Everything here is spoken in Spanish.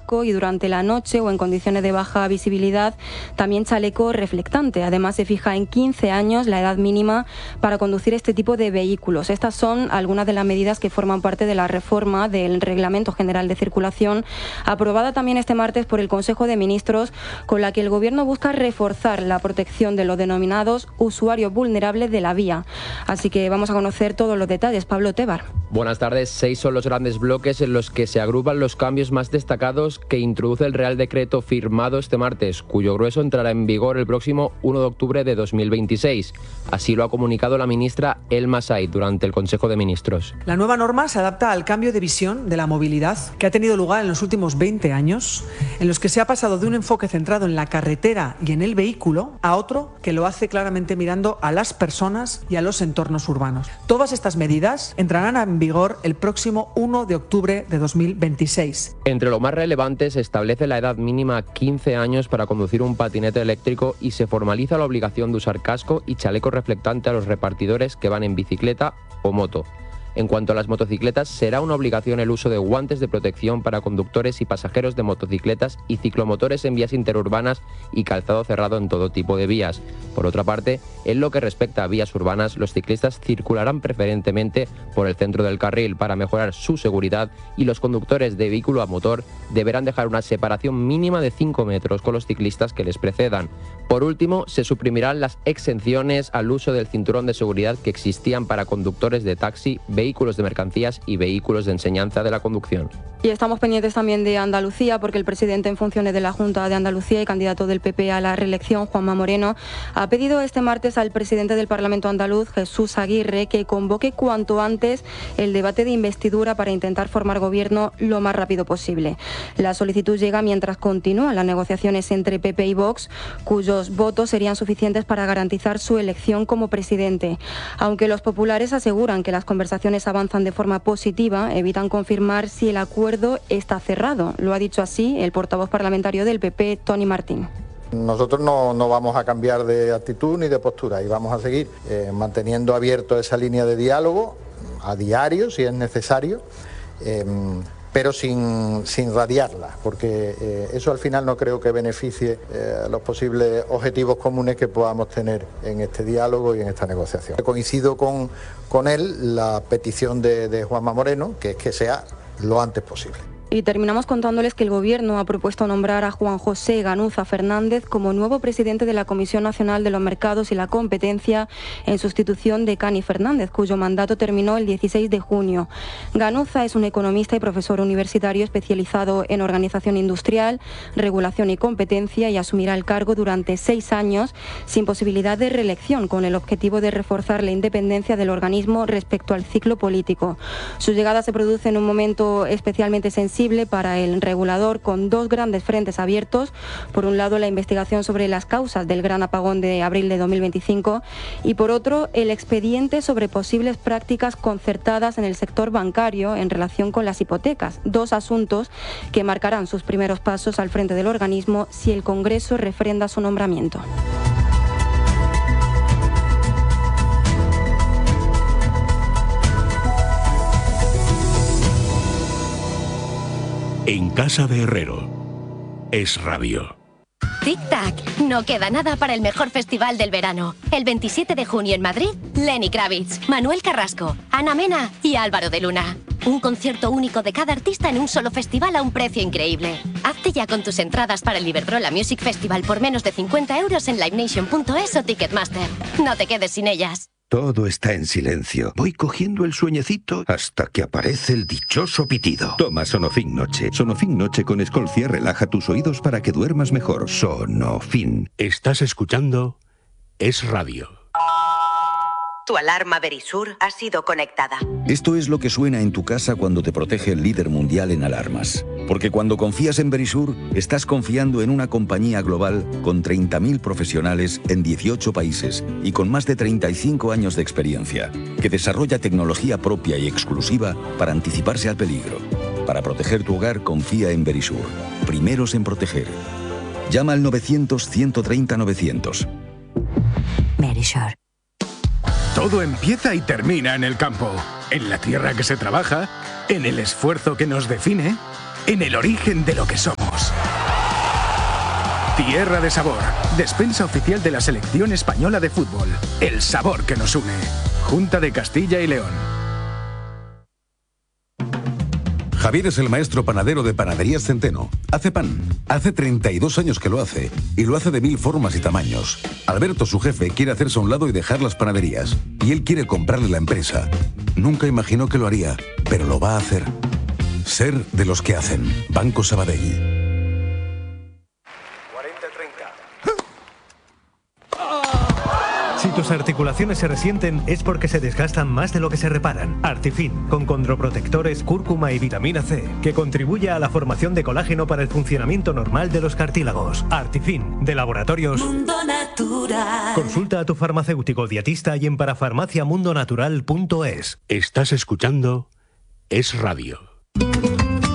casco y durante la noche o en condiciones de baja visibilidad también chaleco reflectante. Además se fija en 15 años la edad mínima para conducir este tipo de vehículos. Estas son algunas de las medidas que forman parte de la reforma del Reglamento General de Circulación, aprobada también este martes por el Consejo de Ministros, con la que el Gobierno busca reforzar la protección de los denominados usuarios vulnerables de la vía. Así que vamos a conocer todos los detalles. Pablo Tebar. Buenas tardes. 6 son los grandes bloques en los que se agrupan los cambios más destacados que introduce el Real Decreto firmado este martes, cuyo grueso entrará en vigor el próximo 1 de octubre de 2026. Así lo ha comunicado la ministra Elma Said durante el Consejo de Ministros. La nueva norma se adapta al cambio de visión de la movilidad que ha tenido lugar en los últimos 20 años, en los que se ha pasado de un enfoque centrado en la carretera y en el vehículo a otro que lo hace claramente mirando a las personas y a los entornos urbanos. Todas estas medidas entrarán en vigor el próximo 1 de octubre de 2026. Entre lo más relevante se establece la edad mínima a 15 años para conducir un patinete eléctrico y se formaliza la obligación de usar casco y chaleco reflectante a los repartidores que van en bicicleta o moto. En cuanto a las motocicletas, será una obligación el uso de guantes de protección para conductores y pasajeros de motocicletas y ciclomotores en vías interurbanas y calzado cerrado en todo tipo de vías. Por otra parte, en lo que respecta a vías urbanas, los ciclistas circularán preferentemente por el centro del carril para mejorar su seguridad y los conductores de vehículo a motor deberán dejar una separación mínima de 5 metros con los ciclistas que les precedan. Por último, se suprimirán las exenciones al uso del cinturón de seguridad que existían para conductores de taxi, vehículos de mercancías y vehículos de enseñanza de la conducción. Y estamos pendientes también de Andalucía, porque el presidente en funciones de la Junta de Andalucía y candidato del PP a la reelección, Juanma Moreno, ha pedido este martes al presidente del Parlamento andaluz, Jesús Aguirre, que convoque cuanto antes el debate de investidura para intentar formar gobierno lo más rápido posible. La solicitud llega mientras continúan las negociaciones entre PP y Vox, cuyos votos serían suficientes para garantizar su elección como presidente. Aunque los populares aseguran que las conversaciones avanzan de forma positiva, evitan confirmar si el acuerdo está cerrado. Lo ha dicho así el portavoz parlamentario del PP, Tony Martín. Nosotros no vamos a cambiar de actitud ni de postura y vamos a seguir manteniendo abierto esa línea de diálogo a diario, si es necesario, pero sin radiarla, porque eso al final no creo que beneficie los posibles objetivos comunes que podamos tener en este diálogo y en esta negociación. Coincido con él la petición de Juanma Moreno, que es que sea lo antes posible. Y terminamos contándoles que el Gobierno ha propuesto nombrar a Juan José Ganuza Fernández como nuevo presidente de la Comisión Nacional de los Mercados y la Competencia en sustitución de Cani Fernández, cuyo mandato terminó el 16 de junio. Ganuza es un economista y profesor universitario especializado en organización industrial, regulación y competencia, y asumirá el cargo durante 6 años sin posibilidad de reelección, con el objetivo de reforzar la independencia del organismo respecto al ciclo político. Su llegada se produce en un momento especialmente sensible para el regulador, con 2 grandes frentes abiertos. Por un lado, la investigación sobre las causas del gran apagón de abril de 2025 y por otro, el expediente sobre posibles prácticas concertadas en el sector bancario en relación con las hipotecas. 2 asuntos que marcarán sus primeros pasos al frente del organismo si el Congreso refrenda su nombramiento. En casa de Herrero, Es Radio. Tic-tac, no queda nada para el mejor festival del verano. El 27 de junio en Madrid, Lenny Kravitz, Manuel Carrasco, Ana Mena y Álvaro de Luna. Un concierto único de cada artista en un solo festival a un precio increíble. Hazte ya con tus entradas para el Iberdrola Music Festival por menos de 50 euros en livenation.es o Ticketmaster. No te quedes sin ellas. Todo está en silencio. Voy cogiendo el sueñecito hasta que aparece el dichoso pitido. Toma Sonofin Noche. Sonofin Noche con Escolcia relaja tus oídos para que duermas mejor. Sonofin. Estás escuchando Es Radio. Tu alarma Verisur ha sido conectada. Esto es lo que suena en tu casa cuando te protege el líder mundial en alarmas. Porque cuando confías en Verisur, estás confiando en una compañía global con 30.000 profesionales en 18 países y con más de 35 años de experiencia, que desarrolla tecnología propia y exclusiva para anticiparse al peligro. Para proteger tu hogar, confía en Verisur. Primeros en proteger. Llama al 900-130-900. Verisur. Todo empieza y termina en el campo, en la tierra que se trabaja, en el esfuerzo que nos define. en el origen de lo que somos. Tierra de Sabor, despensa oficial de la selección española de fútbol. El sabor que nos une. Junta de Castilla y León. Javier es el maestro panadero de Panaderías Centeno. Hace pan. Hace 32 años que lo hace. Y lo hace de 1000 formas y tamaños. Alberto, su jefe, quiere hacerse a un lado y dejar las panaderías. Y él quiere comprarle la empresa. Nunca imaginó que lo haría, pero lo va a hacer. Ser de los que hacen. Banco Sabadell. Si tus articulaciones se resienten es porque se desgastan más de lo que se reparan. Artifin, con condroprotectores, cúrcuma y vitamina C, que contribuye a la formación de colágeno para el funcionamiento normal de los cartílagos. Artifin, de Laboratorios Mundo Natural. Consulta a tu farmacéutico dietista y en parafarmaciamundonatural.es. Estás escuchando Es Radio.